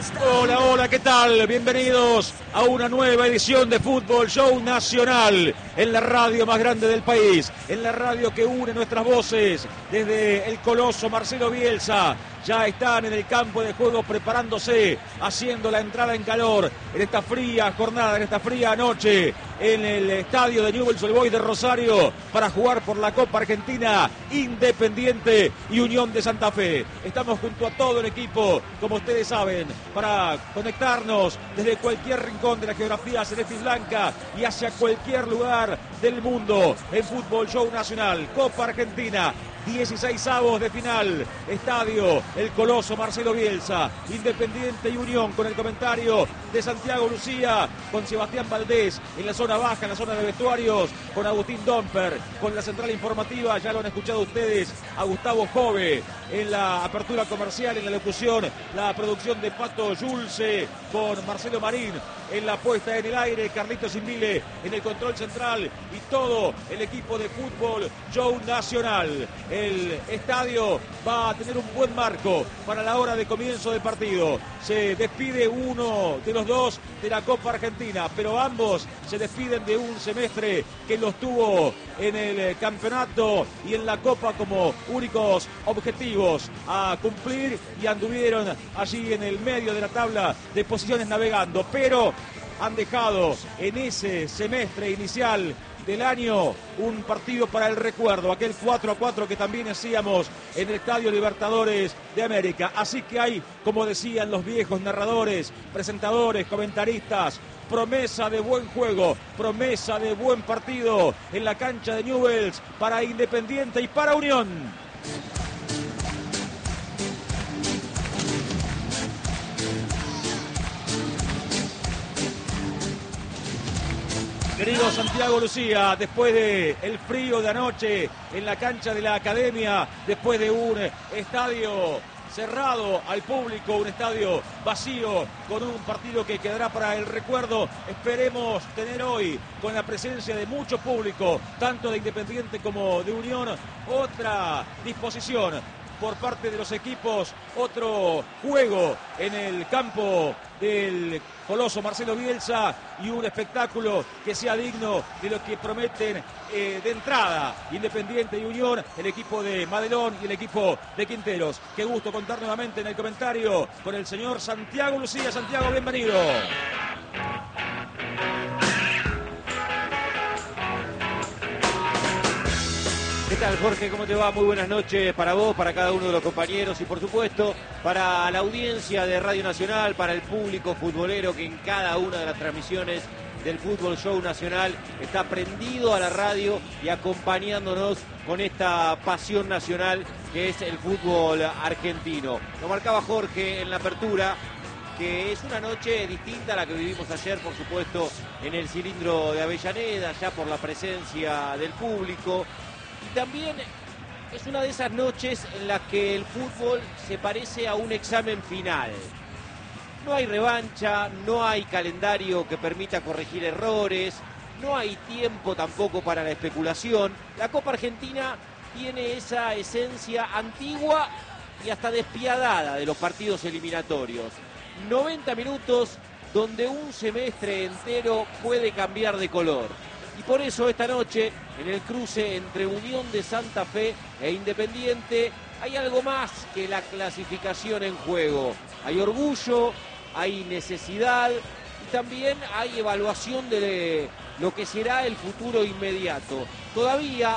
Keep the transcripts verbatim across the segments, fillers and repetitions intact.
Hola, hola, ¿qué tal? Bienvenidos a una nueva edición de Fútbol Show Nacional en la radio más grande del país, en la radio que une nuestras voces desde el coloso Marcelo Bielsa. Ya están en el campo de juego preparándose, haciendo la entrada en calor en esta fría jornada, en esta fría noche, en el estadio de Newell's Old Boys de Rosario, para jugar por la Copa Argentina, Independiente y Unión de Santa Fe. Estamos junto a todo el equipo, como ustedes saben, para conectarnos desde cualquier rincón de la geografía celeste y blanca y hacia cualquier lugar del mundo en Fútbol Show Nacional, Copa Argentina. dieciseisavos de final, estadio El Coloso Marcelo Bielsa, Independiente y Unión, con el comentario de Santiago Lucía, con Sebastián Valdés en la zona baja, en la zona de vestuarios, con Agustín Domper, con la central informativa, ya lo han escuchado ustedes, a Gustavo Jove en la apertura comercial, en la locución, la producción de Pato Yulce, con Marcelo Marín en la puesta en el aire, Carlitos Invile en el control central y todo el equipo de Fútbol Show Nacional. El estadio va a tener un buen marco para la hora de comienzo del partido. Se despide uno de los dos de la Copa Argentina, pero ambos se despiden de un semestre que los tuvo en el campeonato y en la Copa como únicos objetivos a cumplir, y anduvieron allí en el medio de la tabla de posiciones navegando, pero han dejado en ese semestre inicial del año un partido para el recuerdo, aquel cuatro a cuatro que también hacíamos en el Estadio Libertadores de América. Así que hay, como decían los viejos narradores, presentadores, comentaristas, promesa de buen juego, promesa de buen partido en la cancha de Newell's para Independiente y para Unión. Querido Santiago Lucía, después de el frío de anoche en la cancha de la Academia, después de un estadio cerrado al público, un estadio vacío, con un partido que quedará para el recuerdo, esperemos tener hoy, con la presencia de mucho público, tanto de Independiente como de Unión, otra disposición por parte de los equipos, otro juego en el campo del Coloso Marcelo Bielsa y un espectáculo que sea digno de lo que prometen eh, de entrada Independiente y Unión, el equipo de Madelón y el equipo de Quinteros. Qué gusto contar nuevamente en el comentario con el señor Santiago Lucía. Santiago, bienvenido. ¿Qué tal, Jorge? ¿Cómo te va? Muy buenas noches para vos, para cada uno de los compañeros y, por supuesto, para la audiencia de Radio Nacional, para el público futbolero que en cada una de las transmisiones del Fútbol Show Nacional está prendido a la radio y acompañándonos con esta pasión nacional que es el fútbol argentino. Lo marcaba Jorge en la apertura, que es una noche distinta a la que vivimos ayer, por supuesto, en el cilindro de Avellaneda, ya por la presencia del público. Y también es una de esas noches en las que el fútbol se parece a un examen final. No hay revancha, no hay calendario que permita corregir errores, no hay tiempo tampoco para la especulación. La Copa Argentina tiene esa esencia antigua y hasta despiadada de los partidos eliminatorios. noventa minutos donde un semestre entero puede cambiar de color. Y por eso esta noche, en el cruce entre Unión de Santa Fe e Independiente, hay algo más que la clasificación en juego. Hay orgullo, hay necesidad y también hay evaluación de lo que será el futuro inmediato. Todavía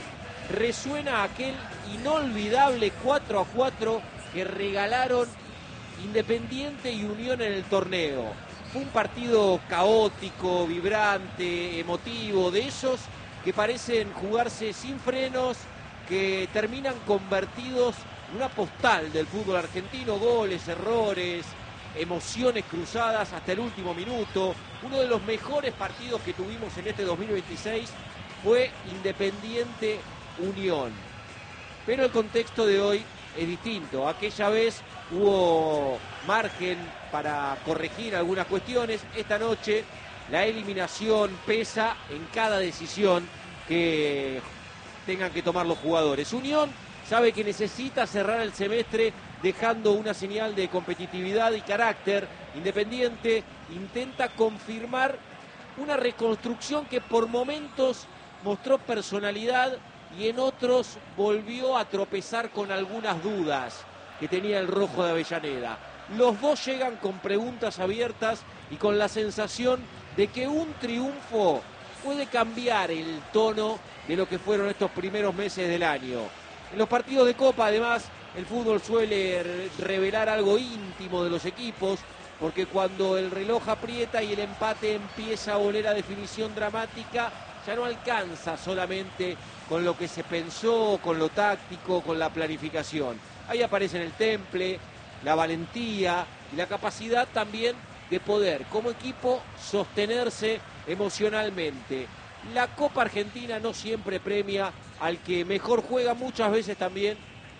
resuena aquel inolvidable cuatro a cuatro que regalaron Independiente y Unión en el torneo. Fue un partido caótico, vibrante, emotivo, de esos que parecen jugarse sin frenos, que terminan convertidos en una postal del fútbol argentino, goles, errores, emociones cruzadas hasta el último minuto. Uno de los mejores partidos que tuvimos en este dos mil veintiséis fue Independiente Unión. Pero el contexto de hoy es distinto. Aquella vez hubo margen para corregir algunas cuestiones. Esta noche la eliminación pesa en cada decisión que tengan que tomar los jugadores. Unión sabe que necesita cerrar el semestre dejando una señal de competitividad y carácter. Independiente intenta confirmar una reconstrucción que por momentos mostró personalidad y en otros volvió a tropezar con algunas dudas que tenía el rojo de Avellaneda. Los dos llegan con preguntas abiertas y con la sensación de que un triunfo puede cambiar el tono de lo que fueron estos primeros meses del año. En los partidos de Copa, además, el fútbol suele revelar algo íntimo de los equipos, porque cuando el reloj aprieta y el empate empieza a oler a definición dramática, ya no alcanza solamente con lo que se pensó, con lo táctico, con la planificación. Ahí aparecen el temple, la valentía y la capacidad también de poder, como equipo, sostenerse emocionalmente. La Copa Argentina no siempre premia al que mejor juega, muchas veces también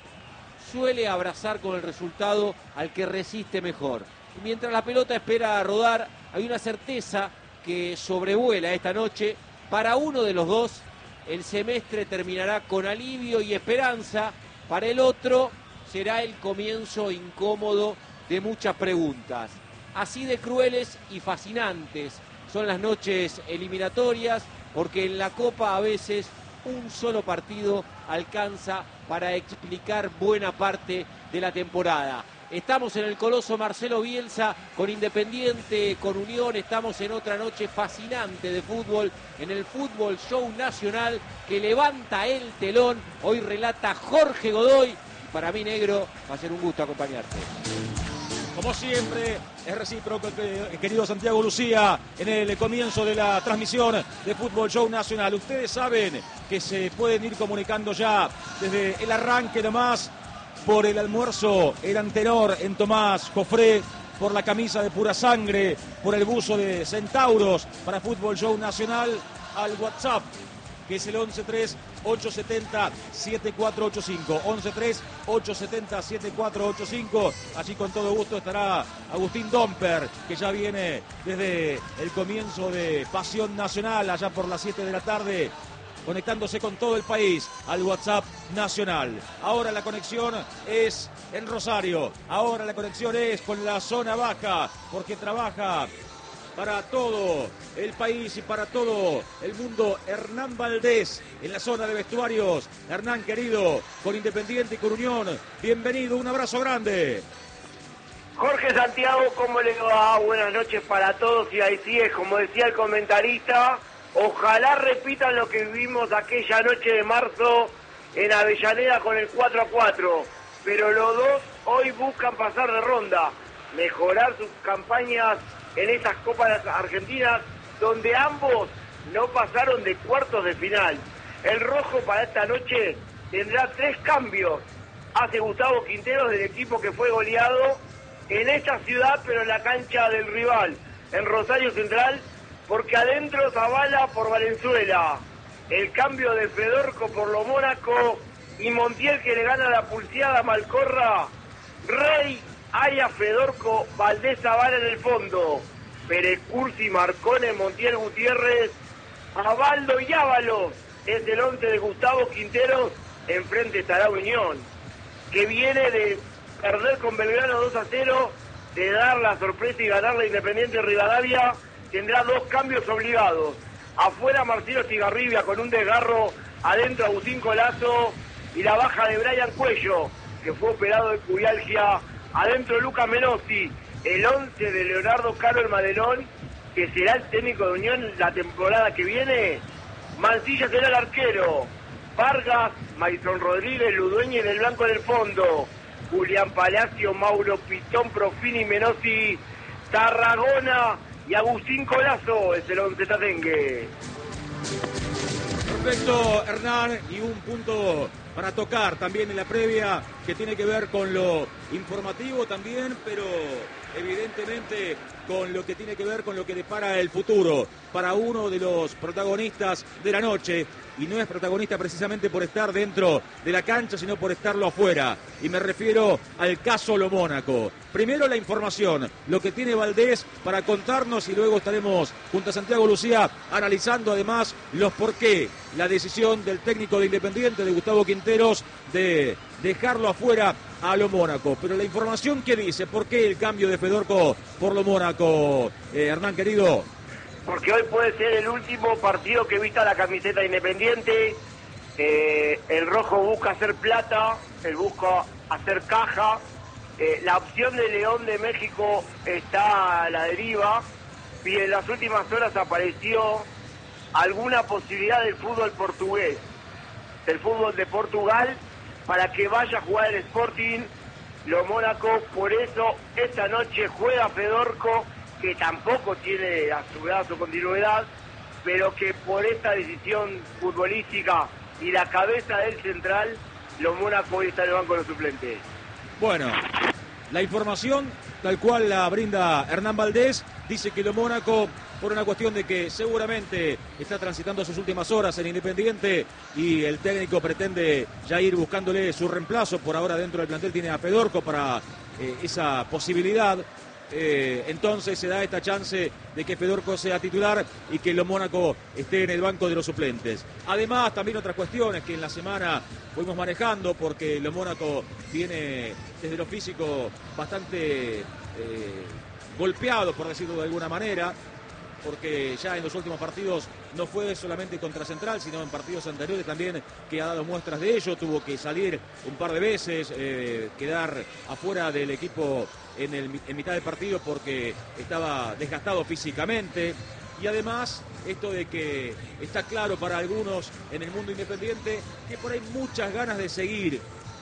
suele abrazar con el resultado al que resiste mejor. Y mientras la pelota espera rodar, hay una certeza que sobrevuela esta noche. Para uno de los dos, el semestre terminará con alivio y esperanza. Para el otro, será el comienzo incómodo de muchas preguntas. Así de crueles y fascinantes son las noches eliminatorias, porque en la Copa a veces un solo partido alcanza para explicar buena parte de la temporada. Estamos en el Coloso Marcelo Bielsa con Independiente, con Unión. Estamos en otra noche fascinante de fútbol, en el Fútbol Show Nacional que levanta el telón. Hoy relata Jorge Godoy. Y para mí, negro, va a ser un gusto acompañarte. Como siempre, es recíproco, querido Santiago Lucía, en el comienzo de la transmisión de Fútbol Show Nacional. Ustedes saben que se pueden ir comunicando ya desde el arranque nomás por el almuerzo, el antenor en Tomás Jofré, por la camisa de Pura Sangre, por el buzo de Centauros para Fútbol Show Nacional, al WhatsApp, que es el once tres ocho siete cero siete cuatro ocho cinco, once tres ocho siete cero siete cuatro ocho cinco. Allí con todo gusto estará Agustín Domper, que ya viene desde el comienzo de Pasión Nacional, allá por las siete de la tarde, conectándose con todo el país al WhatsApp nacional. Ahora la conexión es en Rosario, ahora la conexión es con la zona baja, porque trabaja para todo el país y para todo el mundo Hernán Valdés en la zona de vestuarios. Hernán, querido, con Independiente y con Unión, bienvenido, un abrazo grande. Jorge Santiago, ¿cómo le va? Buenas noches para todos, y así es, como decía el comentarista, ojalá repitan lo que vivimos aquella noche de marzo en Avellaneda con el cuatro a cuatro, pero los dos hoy buscan pasar de ronda, mejorar sus campañas en esas Copas Argentinas, donde ambos no pasaron de cuartos de final. El rojo para esta noche tendrá tres cambios. Hace Gustavo Quinteros del equipo que fue goleado en esta ciudad, pero en la cancha del rival, en Rosario Central, porque adentro Zavala por Valenzuela. El cambio de Fedorco por lo Mónaco y Montiel, que le gana la pulseada a Malcorra. Rey, Aya, Fedorco, Valdés, Zavala en el fondo. Pérez Cursi, Marcone, Montiel, Gutiérrez, Abaldo y Ábalos. Es el once de Gustavo Quinteros. Enfrente estará Unión, que viene de perder con Belgrano dos a cero, de dar la sorpresa y ganar la Independiente Rivadavia. Tendrá dos cambios obligados. Afuera Marcelo Estigarribia con un desgarro, adentro Agustín Colazo y la baja de Brian Cuello, que fue operado de cubialgia. Adentro Lucas Menossi, el once de Leonardo Caro el Madelón, que será el técnico de Unión la temporada que viene. Mancilla será el arquero. Vargas, Maison Rodríguez, Ludueña en el blanco en el fondo. Julián Palacio, Mauro Pitón, Profini, Menossi, Tarragona y Agustín Colazo es el once tatengue. Perfecto, Hernán, y un punto para tocar también en la previa que tiene que ver con lo informativo también, pero evidentemente con lo que tiene que ver con lo que depara el futuro para uno de los protagonistas de la noche, y no es protagonista precisamente por estar dentro de la cancha, sino por estarlo afuera, y me refiero al caso Lo Mónaco. Primero la información, lo que tiene Valdés para contarnos, y luego estaremos junto a Santiago Lucía analizando además los por qué la decisión del técnico de Independiente, de Gustavo Quinteros, de dejarlo afuera a lo Mónaco. Pero la información que dice, ¿por qué el cambio de Fedorco por lo Mónaco, eh, Hernán querido? Porque hoy puede ser el último partido que vista la camiseta Independiente. Eh, el rojo busca hacer plata, el busca hacer caja. Eh, la opción de León de México está a la deriva y en las últimas horas apareció alguna posibilidad del fútbol portugués, del fútbol de Portugal, para que vaya a jugar el Sporting lo Mónaco. Por eso esta noche juega Fedorco, que tampoco tiene a su edad su continuidad, pero que por esta decisión futbolística y la cabeza del central, lo Mónaco hoy está en el banco de los suplentes. Bueno, la información tal cual la brinda Hernán Valdés, dice que lo Mónaco, por una cuestión de que seguramente está transitando sus últimas horas en Independiente y el técnico pretende ya ir buscándole su reemplazo. Por ahora dentro del plantel tiene a Fedorco para eh, esa posibilidad. Eh, entonces se da esta chance de que Fedorco sea titular y que lo Mónaco esté en el banco de los suplentes. Además, también otras cuestiones que en la semana fuimos manejando, porque lo Mónaco viene desde lo físico bastante eh, golpeado, por decirlo de alguna manera, porque ya en los últimos partidos no fue solamente contra Central, sino en partidos anteriores también que ha dado muestras de ello. Tuvo que salir un par de veces, eh, quedar afuera del equipo en, el, en mitad del partido porque estaba desgastado físicamente. Y además, esto de que está claro para algunos en el mundo independiente que por ahí muchas ganas de seguir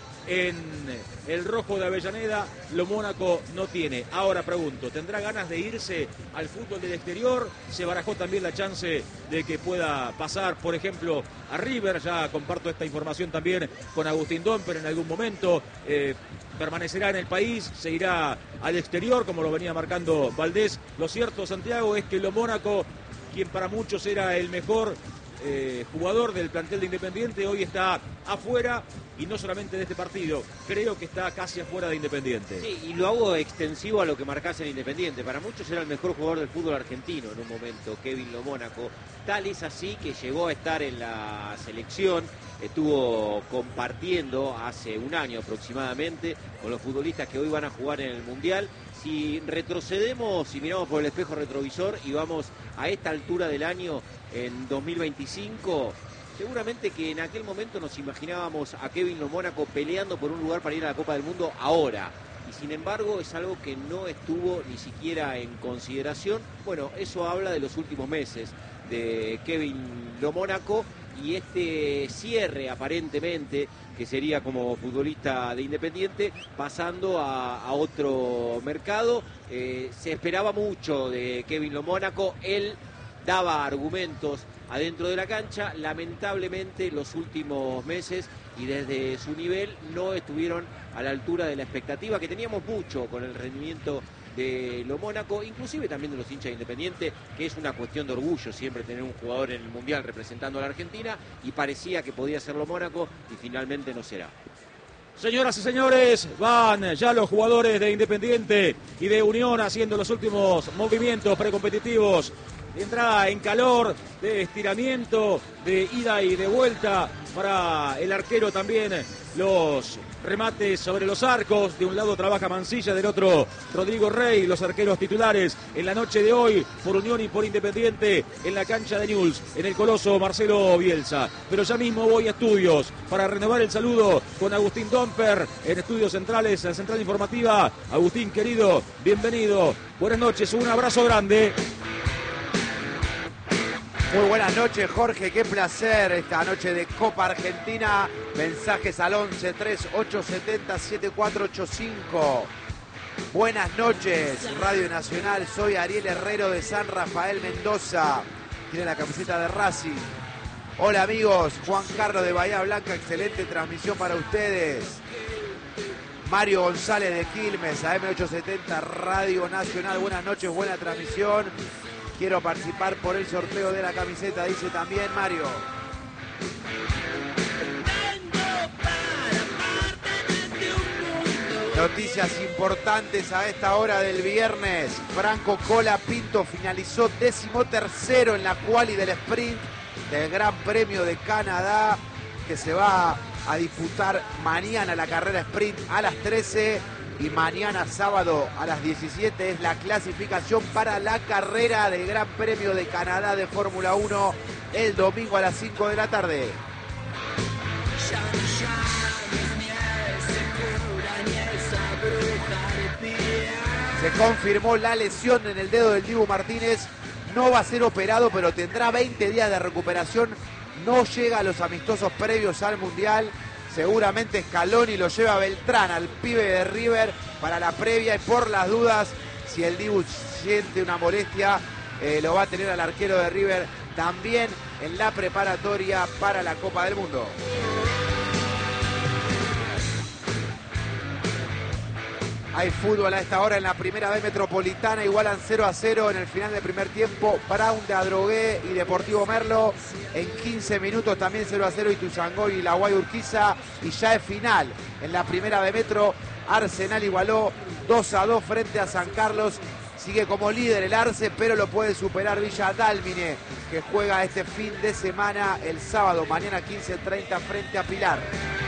en el rojo de Avellaneda, lo Mónaco no tiene. Ahora pregunto, ¿tendrá ganas de irse al fútbol del exterior? Se barajó también la chance de que pueda pasar, por ejemplo, a River. Ya comparto esta información también con Agustín Domper en algún momento. Eh, permanecerá en el país, se irá al exterior, como lo venía marcando Valdés. Lo cierto, Santiago, es que lo Mónaco, quien para muchos era el mejor eh, jugador del plantel de Independiente, hoy está afuera. Y no solamente de este partido, creo que está casi afuera de Independiente. Sí, y lo hago extensivo a lo que marcás en Independiente. Para muchos era el mejor jugador del fútbol argentino en un momento, Kevin Lo Mónaco. Tal es así que llegó a estar en la selección, estuvo compartiendo hace un año aproximadamente con los futbolistas que hoy van a jugar en el Mundial. Si retrocedemos, si miramos por el espejo retrovisor y vamos a esta altura del año, en dos mil veinticinco... seguramente que en aquel momento nos imaginábamos a Kevin Lo Mónaco peleando por un lugar para ir a la Copa del Mundo ahora. Y sin embargo es algo que no estuvo ni siquiera en consideración. Bueno, eso habla de los últimos meses de Kevin Lo Mónaco y este cierre aparentemente que sería como futbolista de Independiente pasando a, a otro mercado. Eh, se esperaba mucho de Kevin Lo Mónaco, él daba argumentos adentro de la cancha. Lamentablemente los últimos meses y desde su nivel no estuvieron a la altura de la expectativa que teníamos mucho con el rendimiento de Lo Mónaco, inclusive también de los hinchas de Independiente, que es una cuestión de orgullo siempre tener un jugador en el Mundial representando a la Argentina, y parecía que podía ser Lo Mónaco y finalmente no será. Señoras y señores, van ya los jugadores de Independiente y de Unión haciendo los últimos movimientos precompetitivos. Entrada en calor, de estiramiento, de ida y de vuelta para el arquero también. Los remates sobre los arcos. De un lado trabaja Mancilla, del otro Rodrigo Rey. Los arqueros titulares en la noche de hoy por Unión y por Independiente en la cancha de Newell's, en el Coloso Marcelo Bielsa. Pero ya mismo voy a estudios para renovar el saludo con Agustín Domper en Estudios Centrales, en Central Informativa. Agustín, querido, bienvenido. Buenas noches, un abrazo grande. Muy buenas noches, Jorge, qué placer esta noche de Copa Argentina. Mensajes al once tres ocho siete cero siete cuatro ocho cinco. Buenas noches, Radio Nacional, soy Ariel Herrero de San Rafael, Mendoza. Tiene la camiseta de Racing. Hola amigos, Juan Carlos de Bahía Blanca, excelente transmisión para ustedes. Mario González de Quilmes, A M ochocientos setenta, Radio Nacional, buenas noches, buena transmisión. Quiero participar por el sorteo de la camiseta, dice también Mario. Noticias importantes a esta hora del viernes. Franco Cola Pinto finalizó decimotercero en la quali del sprint del Gran Premio de Canadá, que se va a disputar mañana la carrera sprint a las trece y mañana sábado a las diecisiete es la clasificación para la carrera del Gran Premio de Canadá de Fórmula uno el domingo a las cinco de la tarde. Se confirmó la lesión en el dedo del Dibu Martínez. No va a ser operado, pero tendrá veinte días de recuperación. No llega a los amistosos previos al Mundial. Seguramente Scaloni lo lleva a Beltrán, al pibe de River, para la previa. Y por las dudas, si el Dibu siente una molestia, eh, lo va a tener al arquero de River también en la preparatoria para la Copa del Mundo. Hay fútbol a esta hora en la primera B Metropolitana, igualan cero a cero en el final del primer tiempo. Brown de Adrogué y Deportivo Merlo. En quince minutos también cero a cero Ituzaingó y la Guay Urquiza. Y ya es final en la primera B Metro. Arsenal igualó dos a dos frente a San Carlos. Sigue como líder el Arce, pero lo puede superar Villa Dálmine, que juega este fin de semana el sábado, mañana quince treinta frente a Pilar.